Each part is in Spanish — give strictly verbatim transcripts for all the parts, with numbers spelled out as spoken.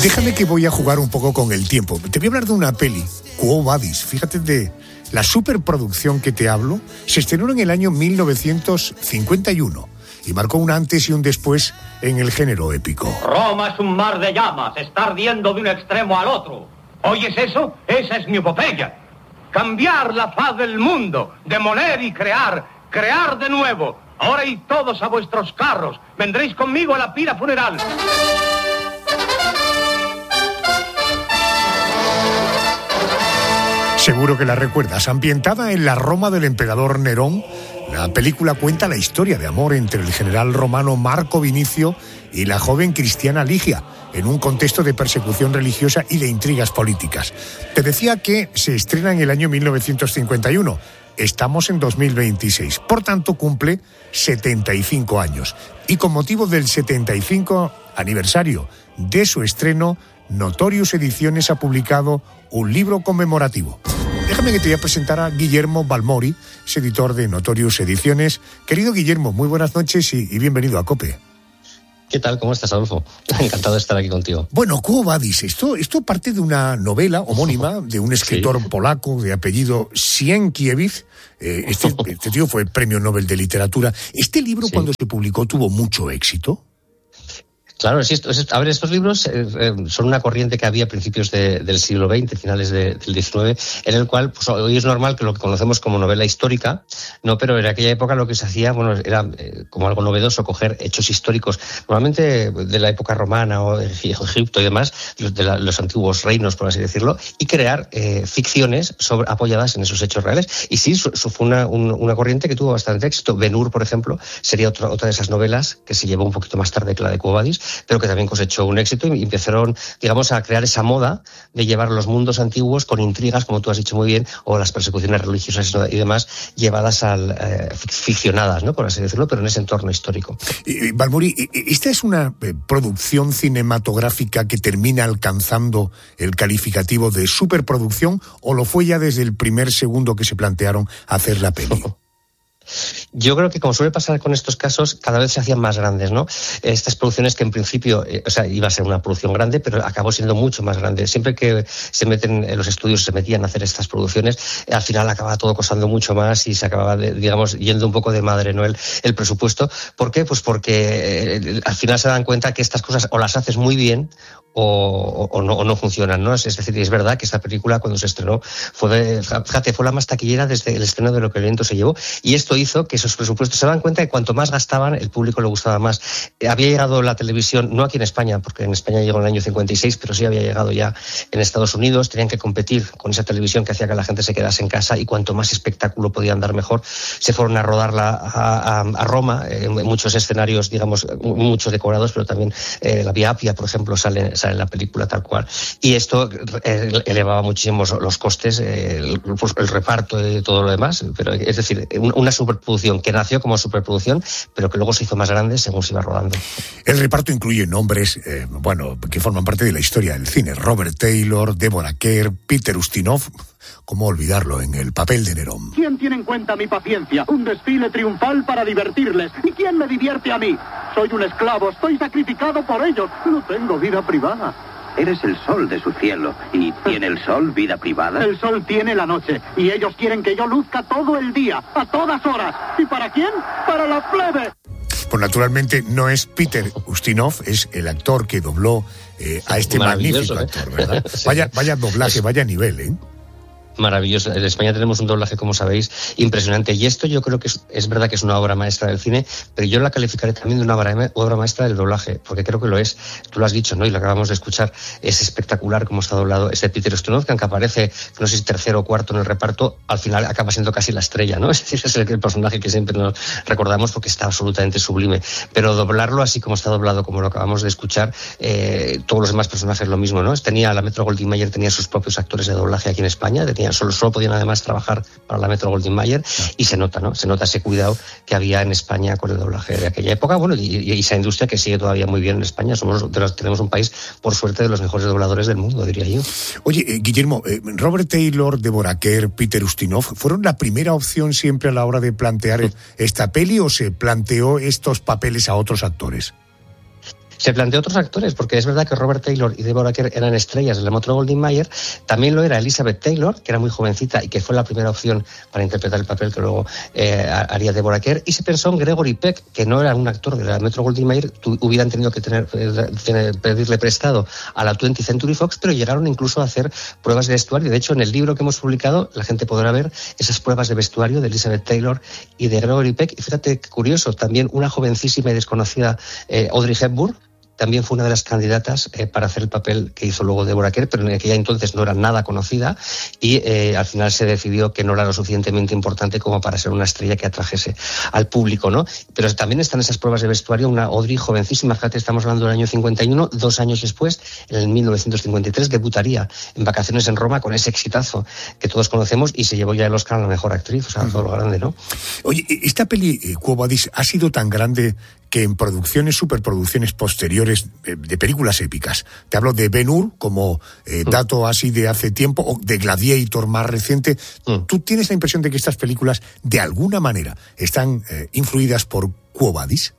Déjame que voy a jugar un poco con el tiempo. Te voy a hablar de una peli, Quo Vadis. Fíjate de la superproducción que te hablo. Se estrenó en el año mil novecientos cincuenta y uno y marcó un antes y un después en el género épico. Roma es un mar de llamas, está ardiendo de un extremo al otro. ¿Oyes eso? Esa es mi epopeya. Cambiar la faz del mundo, demoler y crear, crear de nuevo. Ahora id todos a vuestros carros. Vendréis conmigo a la pira funeral. Seguro que la recuerdas. Ambientada en la Roma del emperador Nerón, la película cuenta la historia de amor entre el general romano Marco Vinicio y la joven cristiana Ligia, en un contexto de persecución religiosa y de intrigas políticas. Te decía que se estrena en el año mil novecientos cincuenta y uno. Estamos en dos mil veintiséis. Por tanto, cumple setenta y cinco años. Y con motivo del setenta y cinco aniversario de su estreno, Notorious Ediciones ha publicado un libro conmemorativo. Déjame que te voy a presentar a Guillermo Balmori, es editor de Notorious Ediciones. Querido Guillermo, muy buenas noches y, y bienvenido a COPE. ¿Qué tal? ¿Cómo estás, Adolfo? Encantado de estar aquí contigo. Bueno, Quo Vadis, esto, esto parte de una novela homónima de un escritor sí. polaco de apellido Sienkiewicz. Eh, este, este tío fue premio Nobel de Literatura. ¿Este libro, sí. cuando se publicó, tuvo mucho éxito? Claro, sí, a ver, estos libros eh, eh, son una corriente que había a principios de, del siglo veinte, finales de, del diecinueve, en el cual pues, hoy es normal que lo que conocemos como novela histórica, no, pero en aquella época lo que se hacía, bueno, era eh, como algo novedoso coger hechos históricos, normalmente de la época romana o de Egipto y demás, de, de la, los antiguos reinos, por así decirlo, y crear eh, ficciones sobre, apoyadas en esos hechos reales. Y sí, eso fue una, un, una corriente que tuvo bastante éxito. Ben-Hur, por ejemplo, sería otra, otra de esas novelas que se llevó un poquito más tarde que la de Quo Vadis, pero que también cosechó un éxito y empezaron, digamos, a crear esa moda de llevar los mundos antiguos con intrigas, como tú has dicho muy bien, o las persecuciones religiosas y demás, llevadas al eh, ficcionadas, ¿no? Por así decirlo, pero en ese entorno histórico. Eh, Balmori, ¿esta es una eh, producción cinematográfica que termina alcanzando el calificativo de superproducción o lo fue ya desde el primer segundo que se plantearon hacer la peli? Yo creo que, como suele pasar con estos casos, cada vez se hacían más grandes, ¿no? Estas producciones que en principio, eh, o sea, iba a ser una producción grande, pero acabó siendo mucho más grande. Siempre que se meten en los estudios, se metían a hacer estas producciones, eh, al final acababa todo costando mucho más y se acababa, de, digamos, yendo un poco de madre, ¿no? El, el presupuesto. ¿Por qué? Pues porque eh, al final se dan cuenta que estas cosas o las haces muy bien o, o, no, o no funcionan, ¿no? Es decir, es verdad que esta película, cuando se estrenó, fue, de, fíjate, fue la más taquillera desde el estreno de Lo que el viento se llevó, y esto hizo que esos presupuestos se dan cuenta que cuanto más gastaban, el público le gustaba más. Había llegado la televisión, no aquí en España, porque en España llegó en el año cincuenta y seis, pero sí había llegado ya en Estados Unidos. Tenían que competir con esa televisión que hacía que la gente se quedase en casa, y cuanto más espectáculo podían dar, mejor. Se fueron a rodarla a, a, a Roma, en muchos escenarios, digamos, muchos decorados, pero también eh, la Vía Apia, por ejemplo, sale, sale en la película tal cual. Y esto eh, elevaba muchísimo los costes, eh, el, el reparto y todo lo demás. Pero es decir, una superproducción que nació como superproducción, pero que luego se hizo más grande según se iba rodando. El reparto incluye nombres, eh, bueno, que forman parte de la historia del cine. Robert Taylor, Deborah Kerr, Peter Ustinov. ¿Cómo olvidarlo en el papel de Nerón? ¿Quién tiene en cuenta mi paciencia? Un desfile triunfal para divertirles. ¿Y quién me divierte a mí? Soy un esclavo, estoy sacrificado por ellos. No tengo vida privada. Eres el sol de su cielo. ¿Y tiene el sol vida privada? El sol tiene la noche. Y ellos quieren que yo luzca todo el día, a todas horas. ¿Y para quién? ¡Para la plebe! Pues naturalmente no es Peter Ustinov, es el actor que dobló eh, a este magnífico ¿eh? actor, ¿verdad? Sí. Vaya, vaya doblaje, vaya nivel, ¿eh? Maravilloso. En España tenemos un doblaje, como sabéis, impresionante. Y esto yo creo que es, es verdad que es una obra maestra del cine, pero yo la calificaré también de una obra, obra maestra del doblaje, porque creo que lo es. Tú lo has dicho, ¿no? Y lo acabamos de escuchar. Es espectacular cómo está doblado este Peter Ustinov, que aunque aparece, no sé si tercero o cuarto en el reparto, al final acaba siendo casi la estrella, ¿no? Es decir, es el, el personaje que siempre nos recordamos porque está absolutamente sublime. Pero doblarlo así como está doblado, como lo acabamos de escuchar, eh, todos los demás personajes lo mismo, ¿no? Tenía, la Metro Goldwyn Mayer tenía sus propios actores de doblaje aquí en España, tenía Solo, solo podían además trabajar para la Metro Goldwyn Mayer, y se nota, ¿no? Se nota ese cuidado que había en España con el doblaje de aquella época, bueno, y, y esa industria que sigue todavía muy bien en España. Somos de los, tenemos un país, por suerte, de los mejores dobladores del mundo, diría yo. Oye, eh, Guillermo, eh, Robert Taylor, Deborah Kerr, Peter Ustinov, ¿fueron la primera opción siempre a la hora de plantear esta peli o se planteó estos papeles a otros actores? Se planteó otros actores, porque es verdad que Robert Taylor y Deborah Kerr eran estrellas de la Metro-Goldwyn-Mayer, también lo era Elizabeth Taylor, que era muy jovencita y que fue la primera opción para interpretar el papel que luego eh, haría Deborah Kerr, y se pensó en Gregory Peck, que no era un actor de la Metro-Goldwyn-Mayer, hubieran tenido que tener, tener, pedirle prestado a la twentieth Century Fox, pero llegaron incluso a hacer pruebas de vestuario. De hecho, en el libro que hemos publicado, la gente podrá ver esas pruebas de vestuario de Elizabeth Taylor y de Gregory Peck. Y fíjate qué curioso, también una jovencísima y desconocida eh, Audrey Hepburn, también fue una de las candidatas eh, para hacer el papel que hizo luego Deborah Kerr, pero en aquella entonces no era nada conocida y eh, al final se decidió que no era lo suficientemente importante como para ser una estrella que atrajese al público, ¿no? Pero también están esas pruebas de vestuario, una Audrey jovencísima, fíjate, estamos hablando del año cincuenta y uno, dos años después, en el mil novecientos cincuenta y tres, debutaría en Vacaciones en Roma con ese exitazo que todos conocemos y se llevó ya el Oscar a la mejor actriz, o sea, todo lo grande, ¿no? Oye, esta peli, eh, Quo Vadis, ha sido tan grande que en producciones, superproducciones posteriores eh, de películas épicas, te hablo de Ben-Hur como eh, dato así de hace tiempo, o de Gladiator más reciente, mm. ¿tú tienes la impresión de que estas películas de alguna manera están eh, influidas por Quo Vadis?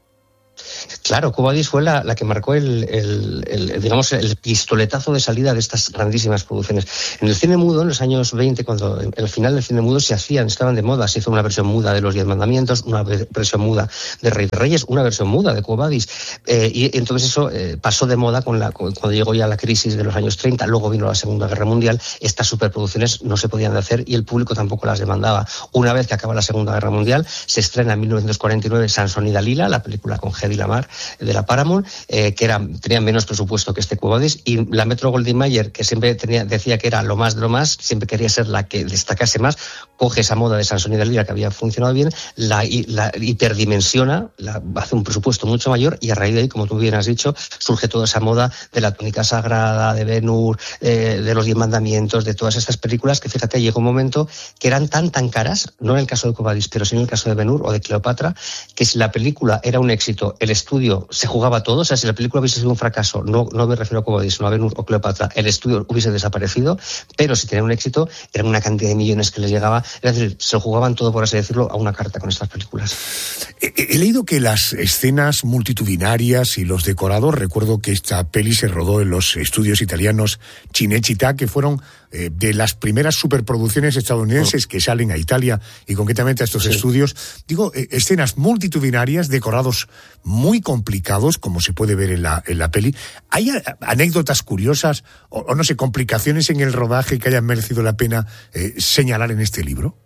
Claro, Quo Vadis fue la, la que marcó el, el, el, digamos, el pistoletazo de salida de estas grandísimas producciones. En el cine mudo, en los años veinte, cuando en el final del cine mudo se hacían, estaban de moda, se hizo una versión muda de Los Diez Mandamientos, una versión muda de Rey de Reyes, una versión muda de Quo Vadis, eh, y, y entonces eso eh, pasó de moda con la, cuando llegó ya la crisis de los años treinta, luego vino la Segunda Guerra Mundial, estas superproducciones no se podían hacer y el público tampoco las demandaba. Una vez que acaba la Segunda Guerra Mundial, se estrena en mil novecientos cuarenta y nueve Sansón y Dalila, la película con Hedy Lamarr de la Paramount, eh, que era, tenía menos presupuesto que este Quo Vadis, y la Metro-Goldwyn-Mayer, que siempre tenía, decía que era lo más de lo más, siempre quería ser la que destacase más, coge esa moda de Sansón y Dalila que había funcionado bien, la, la hiperdimensiona, la, hace un presupuesto mucho mayor, y a raíz de ahí, como tú bien has dicho, surge toda esa moda de la túnica sagrada, de Ben-Hur, eh, de los Diez Mandamientos, de todas estas películas que, fíjate, llegó un momento que eran tan tan caras, no en el caso de Quo Vadis, pero sí en el caso de Ben-Hur o de Cleopatra, que si la película era un éxito, el estudio se jugaba todo, o sea, si la película hubiese sido un fracaso, no, no me refiero a Quo Vadis, sino a Ben-Hur o Cleopatra, el estudio hubiese desaparecido, pero si tenía un éxito, era una cantidad de millones que les llegaba, es decir, se jugaban todo, por así decirlo, a una carta con estas películas. He, he leído que las escenas multitudinarias y los decorados, recuerdo que esta peli se rodó en los estudios italianos Cinecittà, que fueron eh, de las primeras superproducciones estadounidenses oh. que salen a Italia y concretamente a estos sí. estudios. Digo, eh, escenas multitudinarias, decorados muy complicados, como se puede ver en la, en la peli. ¿Hay a, anécdotas curiosas o, o, no sé, complicaciones en el rodaje que hayan merecido la pena eh, señalar en este libro?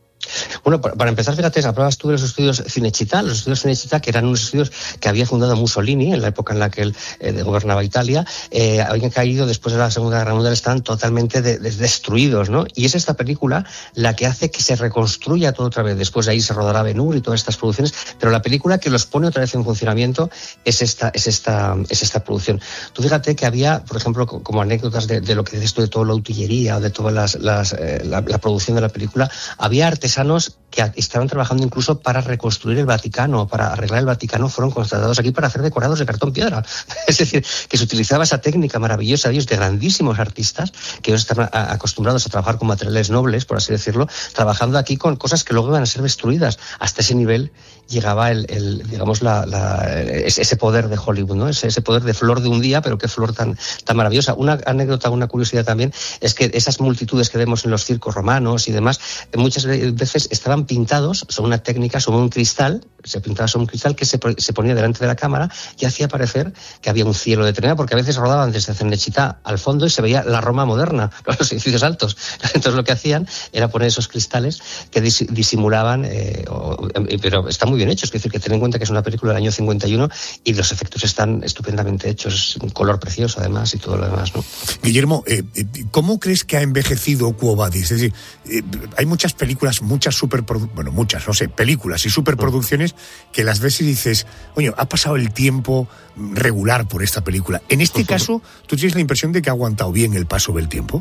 Bueno, para empezar, fíjate, hablabas tú de los estudios Cinecittà, los estudios Cinecittà, que eran unos estudios que había fundado Mussolini en la época en la que él eh, gobernaba Italia, eh, habían caído después de la Segunda Guerra Mundial, están totalmente de, de, destruidos, ¿no? Y es esta película la que hace que se reconstruya todo otra vez. Después de ahí se rodará Ben-Hur y todas estas producciones, pero la película que los pone otra vez en funcionamiento es esta, es esta, es esta producción. Tú fíjate que había, por ejemplo, como anécdotas de, de lo que dices tú, de toda la utillería o de toda las, las, eh, la, la producción de la película, había artesanos que estaban trabajando incluso para reconstruir el Vaticano, para arreglar el Vaticano, fueron contratados aquí para hacer decorados de cartón piedra. Es decir, que se utilizaba esa técnica maravillosa de ellos, de grandísimos artistas, que ellos estaban acostumbrados a trabajar con materiales nobles, por así decirlo, trabajando aquí con cosas que luego iban a ser destruidas. Hasta ese nivel llegaba el, el digamos, la, la, ese poder de Hollywood, ¿no? Ese, ese poder de flor de un día, pero qué flor tan, tan maravillosa. Una anécdota, una curiosidad también, es que esas multitudes que vemos en los circos romanos y demás, muchas veces estaban pintados sobre una técnica, sobre un cristal, se pintaba sobre un cristal que se, se ponía delante de la cámara y hacía parecer que había un cielo determinado, porque a veces rodaban desde Cinecittà al fondo y se veía la Roma moderna, los edificios altos. Entonces lo que hacían era poner esos cristales que dis, disimulaban, eh, o, pero está muy bien hecho, es decir, que ten en cuenta que es una película del año cincuenta y uno y los efectos están estupendamente hechos, un color precioso además y todo lo demás, ¿no? Guillermo, eh, ¿cómo crees que ha envejecido Quo Vadis? Es decir, eh, hay muchas películas, muchas superproducciones, bueno, muchas, no sé, películas y superproducciones que las ves y dices, oye, ha pasado el tiempo regular por esta película. En este caso, ¿tú tienes la impresión de que ha aguantado bien el paso del tiempo?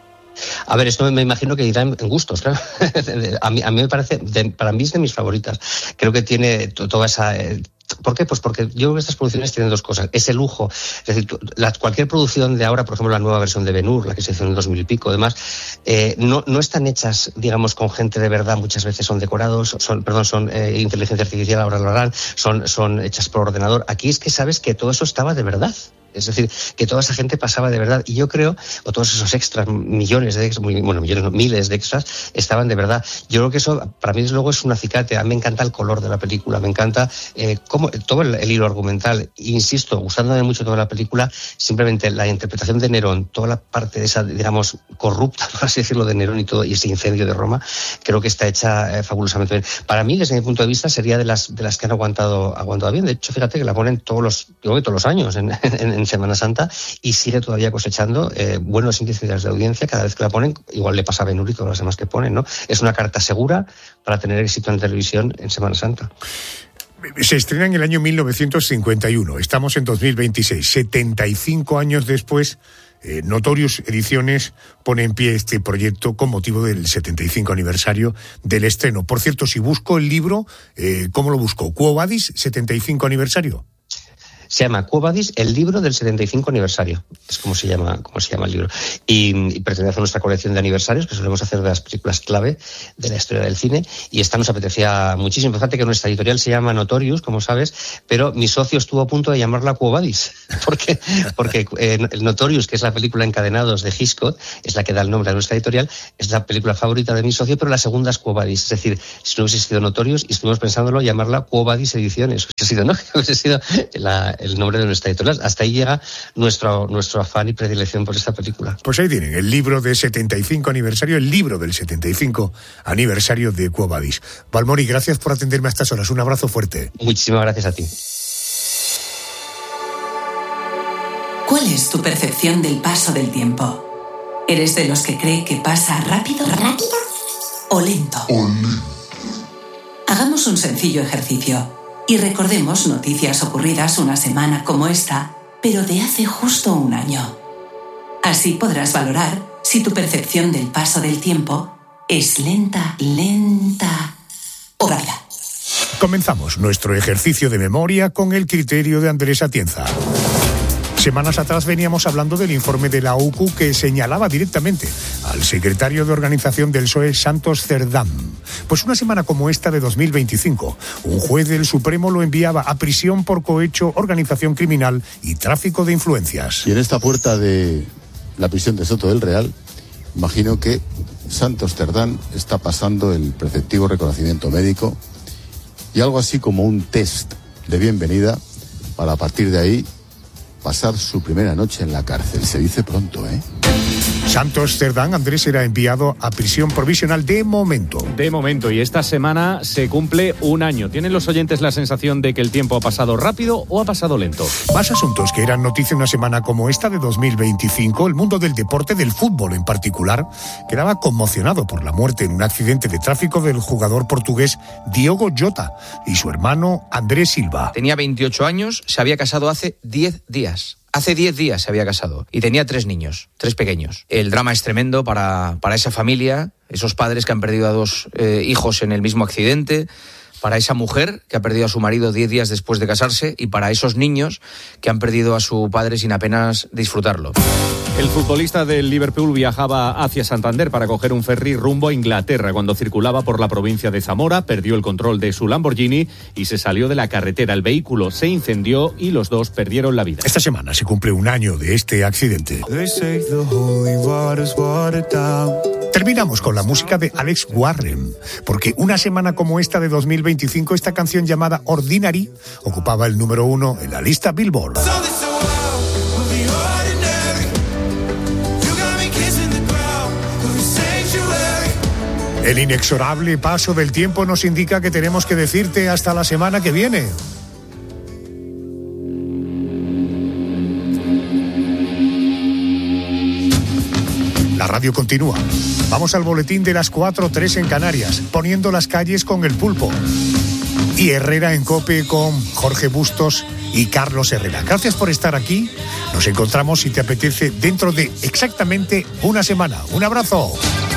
A ver, esto me imagino que irá en gustos, claro. a, mí, a mí me parece, de, para mí es de mis favoritas. Creo que tiene toda esa... Eh, ¿Por qué? Pues porque yo creo que estas producciones tienen dos cosas. Ese lujo, es decir, la, cualquier producción de ahora, por ejemplo, la nueva versión de Ben-Hur, la que se hizo en el dos mil y pico, además, eh, no, no están hechas, digamos, con gente de verdad. Muchas veces son decorados, son, perdón, son eh, inteligencia artificial, ahora lo harán, son, son hechas por ordenador. Aquí es que sabes que todo eso estaba de verdad. Es decir, que toda esa gente pasaba de verdad. Y yo creo, o todos esos extras, millones de extras, bueno, millones, no, miles de extras, estaban de verdad. Yo creo que eso, para mí, desde luego, es un acicate. A mí me encanta el color de la película, me encanta eh, cómo, todo el, el hilo argumental. Insisto, gustándome mucho toda la película, simplemente la interpretación de Nerón, toda la parte de esa, digamos, corrupta, por así decirlo, de Nerón y todo, y ese incendio de Roma, creo que está hecha eh, fabulosamente bien. Para mí, desde mi punto de vista, sería de las, de las que han aguantado, aguantado bien. De hecho, fíjate que la ponen todos los, digo que todos los años en, en en Semana Santa y sigue todavía cosechando eh, buenos índices de audiencia cada vez que la ponen. Igual le pasa a Ben-Hur y todas las demás que ponen, ¿no? Es una carta segura para tener éxito en televisión en Semana Santa. Se estrena en el año mil novecientos cincuenta y uno, estamos en dos mil veintiséis, setenta y cinco años después. Eh, Notorious Ediciones pone en pie este proyecto con motivo del setenta y cinco aniversario del estreno. Por cierto, si busco el libro, eh, ¿cómo lo busco? Quo Vadis, setenta y cinco aniversario. Se llama Quo Vadis, el libro del setenta y cinco aniversario. Es como se llama, como se llama el libro. Y, y pertenece a nuestra colección de aniversarios, que solemos hacer de las películas clave de la historia del cine. Y esta nos apetecía muchísimo. Fíjate que nuestra editorial se llama Notorious, como sabes, pero mi socio estuvo a punto de llamarla Quo Vadis. Porque, porque eh, el Notorious, que es la película Encadenados de Hitchcock, es la que da el nombre a nuestra editorial, es la película favorita de mi socio, pero la segunda es Quo Vadis. Es decir, si no hubiese sido Notorious, y estuvimos pensándolo llamarla Quo Vadis Ediciones. Hubiese sido, ¿no? Hubiese sido la, el nombre de nuestra editorial. Hasta ahí llega nuestro, nuestro afán y predilección por esta película. Pues ahí tienen el libro de setenta y cinco aniversario, el libro del setenta y cinco aniversario de Quo Vadis. Balmori, gracias por atenderme a estas horas. Un abrazo fuerte. Muchísimas gracias a ti. ¿Cuál es tu percepción del paso del tiempo? ¿Eres de los que cree que pasa rápido, rápido o lento? Um. Hagamos un sencillo ejercicio y recordemos noticias ocurridas una semana como esta, pero de hace justo un año. Así podrás valorar si tu percepción del paso del tiempo es lenta, lenta o rápida. Comenzamos nuestro ejercicio de memoria con el criterio de Andrés Atienza. Semanas atrás veníamos hablando del informe de la O C U que señalaba directamente al secretario de organización del P S O E, Santos Cerdán. Pues una semana como esta de dos mil veinticinco, un juez del Supremo lo enviaba a prisión por cohecho, organización criminal y tráfico de influencias. Y en esta puerta de la prisión de Soto del Real, imagino que Santos Cerdán está pasando el preceptivo reconocimiento médico y algo así como un test de bienvenida para a partir de ahí pasar su primera noche en la cárcel. Se dice pronto, ¿eh? Santos Cerdán, Andrés, será enviado a prisión provisional de momento. De momento, y esta semana se cumple un año. ¿Tienen los oyentes la sensación de que el tiempo ha pasado rápido o ha pasado lento? Más asuntos que eran noticia una semana como esta de dos mil veinticinco. El mundo del deporte, del fútbol en particular, quedaba conmocionado por la muerte en un accidente de tráfico del jugador portugués Diogo Jota y su hermano Andrés Silva. Tenía veintiocho años, se había casado hace diez días. Hace diez días se había casado y tenía tres niños, tres pequeños. El drama es tremendo para, para esa familia, esos padres que han perdido a dos eh, hijos en el mismo accidente, para esa mujer que ha perdido a su marido diez días después de casarse y para esos niños que han perdido a su padre sin apenas disfrutarlo. El futbolista del Liverpool viajaba hacia Santander para coger un ferry rumbo a Inglaterra. Cuando circulaba por la provincia de Zamora, perdió el control de su Lamborghini y se salió de la carretera. El vehículo se incendió y los dos perdieron la vida. Esta semana se cumple un año de este accidente. Terminamos con la música de Alex Warren, porque una semana como esta de dos mil veinticinco, esta canción llamada Ordinary ocupaba el número uno en la lista Billboard. El inexorable paso del tiempo nos indica que tenemos que decirte hasta la semana que viene. La radio continúa. Vamos al boletín de las cuatro tres en Canarias, poniendo las calles con el pulpo. Y Herrera en COPE con Jorge Bustos y Carlos Herrera. Gracias por estar aquí. Nos encontramos, si te apetece, dentro de exactamente una semana. Un abrazo.